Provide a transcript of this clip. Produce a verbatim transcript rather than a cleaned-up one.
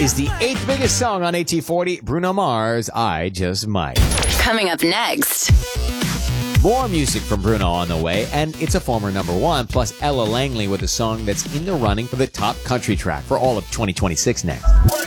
is the eighth biggest song on A T forty, Bruno Mars, I Just Might. Coming up next. More music from Bruno on the way, and it's a former number one, plus Ella Langley with a song that's in the running for the top country track for all of twenty twenty-six next.